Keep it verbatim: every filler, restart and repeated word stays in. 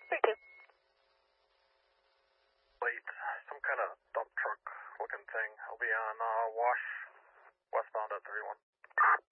three two. Late, some kind of dump truck looking thing. I'll be on uh, Wash, westbound at thirty-one.